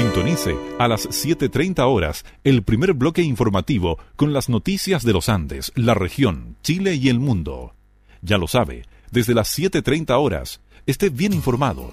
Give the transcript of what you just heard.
Sintonice a las 7:30 horas el primer bloque informativo con las noticias de los Andes, la región, Chile y el mundo. Ya lo sabe, desde las 7:30 horas, esté bien informado